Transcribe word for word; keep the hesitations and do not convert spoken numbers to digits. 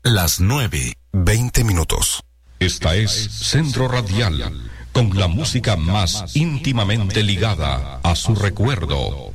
las nueve, veinte minutos. Esta es Centro Radial, con la música más íntimamente ligada a su recuerdo.